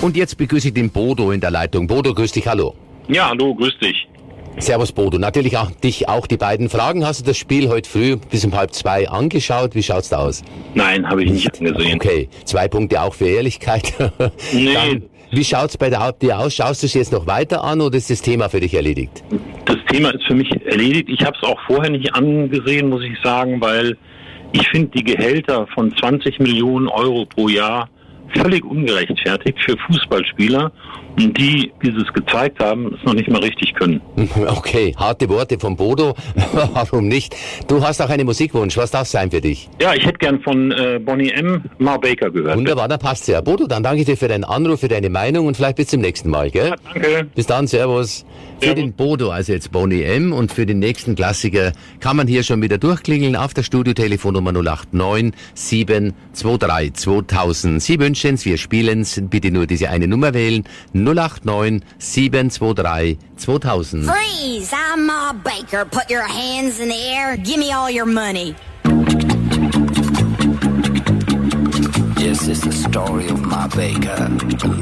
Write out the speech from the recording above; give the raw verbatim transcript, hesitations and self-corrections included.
Und jetzt begrüße ich den Bodo in der Leitung. Bodo, grüß dich, hallo. Ja, hallo, grüß dich. Servus Bodo, natürlich auch dich auch die beiden Fragen. Hast du das Spiel heute früh bis um halb zwei angeschaut? Wie schaut's da aus? Nein, habe ich nicht angesehen. Okay, zwei Punkte auch für Ehrlichkeit. Nee. Dann, wie schaut's bei der, dir aus? Schaust du es jetzt noch weiter an oder ist das Thema für dich erledigt? Das Thema ist für mich erledigt. Ich habe es auch vorher nicht angesehen, muss ich sagen, weil ich finde die Gehälter von zwanzig Millionen Euro pro Jahr völlig ungerechtfertigt für Fußballspieler. Und die, die es gezeigt haben, es noch nicht mal richtig können. Okay, harte Worte von Bodo. Warum nicht? Du hast auch einen Musikwunsch. Was darf sein für dich? Ja, ich hätte gern von äh, Boney M. Mar Baker gehört. Wunderbar, dann passt's ja. Bodo, dann danke ich dir für deinen Anruf, für deine Meinung und vielleicht bis zum nächsten Mal, gell? Ja, danke. Bis dann, servus. Für Servus. den Bodo, also jetzt Boney M. und für den nächsten Klassiker kann man hier schon wieder durchklingeln auf der Studiotelefonnummer null acht neun sieben zwei drei zweitausend. Sie wünschen's, wir spielen's, bitte nur diese eine Nummer wählen. null acht neun sieben zwei drei zweitausend. Freeze! I'm Ma Baker. Put your hands in the air. Give me all your money. This is the story of Ma Baker.